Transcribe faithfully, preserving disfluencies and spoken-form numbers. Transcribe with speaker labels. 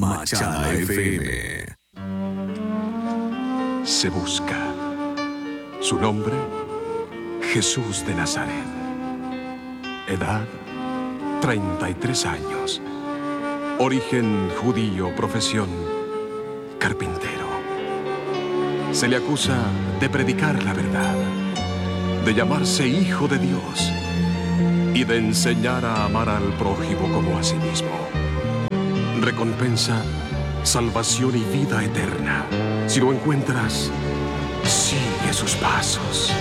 Speaker 1: Machada F M.
Speaker 2: Se busca. Su nombre, Jesús de Nazaret. Edad, treinta y tres años. Origen judío, profesión, carpintero. Se le acusa de predicar la verdad, de llamarse hijo de Dios y de enseñar a amar al prójimo como a sí mismo. Recompensa, salvación y vida eterna. Si lo encuentras, sigue sus pasos.